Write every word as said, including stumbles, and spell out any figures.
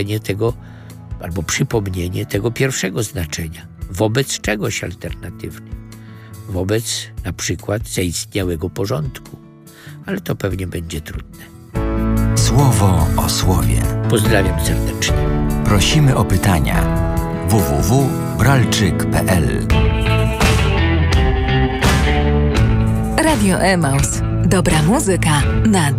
tego, albo przypomnienie tego pierwszego znaczenia, wobec czegoś alternatywnie, wobec na przykład zaistniałego porządku, ale to pewnie będzie trudne. Słowo o słowie. Pozdrawiam serdecznie. Prosimy o pytania. w w w kropka bralczyk kropka p l Radio Emaus. Dobra muzyka na